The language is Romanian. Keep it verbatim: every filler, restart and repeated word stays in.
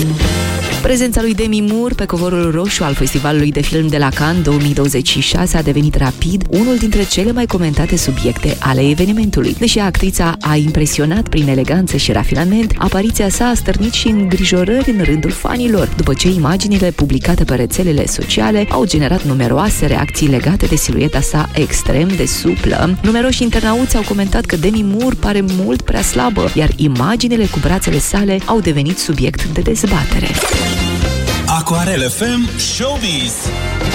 Prezența lui Demi Moore pe covorul roșu al Festivalului de Film de la Cannes două mii douăzeci și șase a devenit rapid unul dintre cele mai comentate subiecte ale evenimentului. Deși actrița a impresionat prin eleganță și rafinament, apariția sa a stârnit și îngrijorări în rândul fanilor, după ce imaginile publicate pe rețelele sociale au generat numeroase reacții legate de silueta sa extrem de suplă. Numeroși internauți au comentat că Demi Moore pare mult prea slabă, iar imaginile cu brațele sale au devenit subiect de dezbatere. Aquarel F M Showbiz.